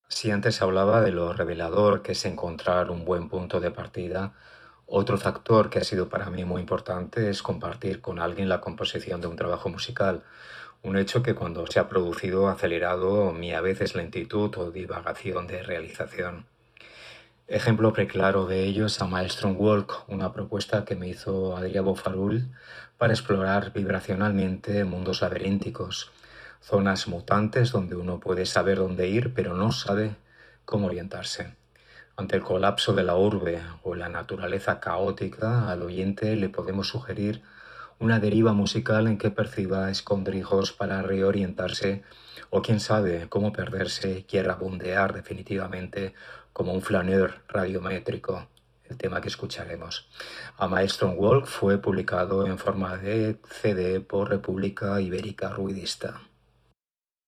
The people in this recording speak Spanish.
Si antes hablaba de lo revelador que es encontrar un buen punto de partida, otro factor que ha sido para mí muy importante es compartir con alguien la composición de un trabajo musical, un hecho que cuando se ha producido ha acelerado mi a veces lentitud o divagación de realización. Ejemplo preclaro de ello es a Maelstrom Walk, una propuesta que me hizo Adrià Bofarul para explorar vibracionalmente mundos laberínticos, zonas mutantes donde uno puede saber dónde ir pero no sabe cómo orientarse. Ante el colapso de la urbe o la naturaleza caótica, al oyente le podemos sugerir una deriva musical en que perciba escondrijos para reorientarse o quién sabe cómo perderse y quiera bundear definitivamente como un flaneur radiométrico, el tema que escucharemos. A Maelstrom Walk fue publicado en forma de CD por República Ibérica Ruidista.